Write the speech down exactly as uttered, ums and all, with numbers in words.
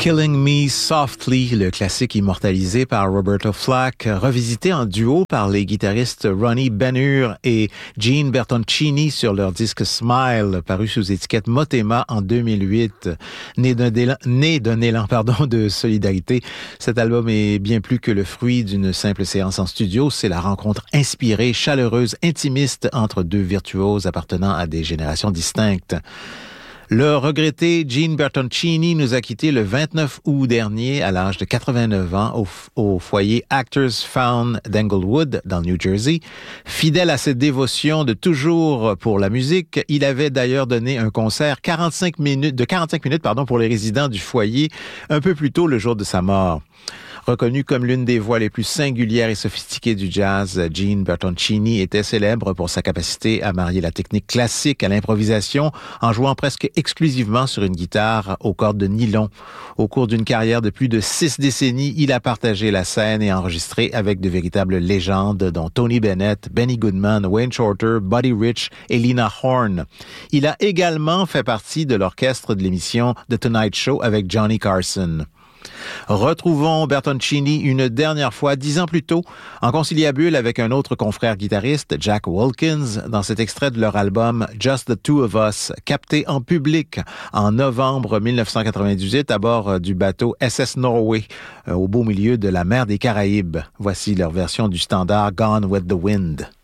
Killing Me Softly, le classique immortalisé par Roberta Flack, revisité en duo par les guitaristes Ronnie Ben-Hur et Gene Bertoncini sur leur disque Smile, paru sous étiquette Motema en deux mille huit. Né d'un élan, né d'un élan pardon, de solidarité, cet album est bien plus que le fruit d'une simple séance en studio. C'est la rencontre inspirée, chaleureuse, intimiste entre deux virtuoses appartenant à des générations distinctes. Le regretté Gene Bertoncini nous a quittés le vingt-neuf août dernier à l'âge de quatre-vingt-neuf ans au, au foyer Actors Found d'Englewood, dans le New Jersey. Fidèle à cette dévotion de toujours pour la musique, il avait d'ailleurs donné un concert quarante-cinq minutes, de quarante-cinq minutes pardon, pour les résidents du foyer un peu plus tôt le jour de sa mort. Reconnu comme l'une des voix les plus singulières et sophistiquées du jazz, Gene Bertoncini était célèbre pour sa capacité à marier la technique classique à l'improvisation en jouant presque exclusivement sur une guitare aux cordes de nylon. Au cours d'une carrière de plus de six décennies, il a partagé la scène et enregistré avec de véritables légendes dont Tony Bennett, Benny Goodman, Wayne Shorter, Buddy Rich et Lena Horne. Il a également fait partie de l'orchestre de l'émission The Tonight Show avec Johnny Carson. Retrouvons Bertoncini une dernière fois, dix ans plus tôt, en conciliabule avec un autre confrère guitariste, Jack Wilkins, dans cet extrait de leur album Just the Two of Us, capté en public en novembre dix-neuf cent quatre-vingt-dix-huit à bord du bateau S S Norway, au beau milieu de la mer des Caraïbes. Voici leur version du standard Gone with the Wind.